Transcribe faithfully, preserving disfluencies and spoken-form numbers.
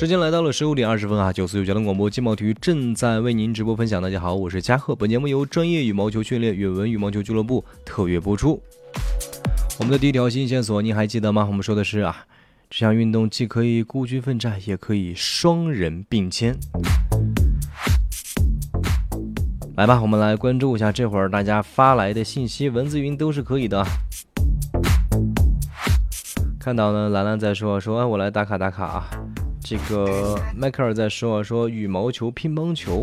时间来到了十五点二十分啊，九四九交通广播金毛体育正在为您直播分享。大家好，我是嘉贺，本节目由专业羽毛球训练远文羽毛球俱乐部特约播出。我们的第一条新线索您还记得吗？我们说的是啊，这项运动既可以孤军奋战，也可以双人并肩。来吧，我们来关注一下这会儿大家发来的信息，文字云都是可以的。看到呢，兰兰在说说、哎、我来打卡打卡啊。这个迈克尔在说说羽毛球、乒乓球